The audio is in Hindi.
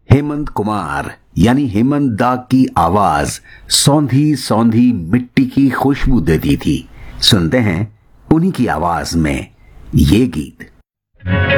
हेमंत कुमार यानी हेमंत दा की आवाज सौंधी सौंधी मिट्टी की खुशबू देती थी। सुनते हैं उन्हीं की आवाज में ये गीत।